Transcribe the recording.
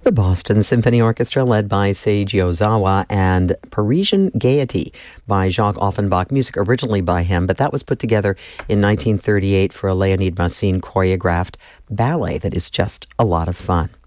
the Boston Symphony Orchestra, led by Seiji Ozawa, and Parisian Gaiety by Jacques Offenbach, music originally by him, but that was put together in 1938 for a Leonid Massine choreographed ballet that is just a lot of fun.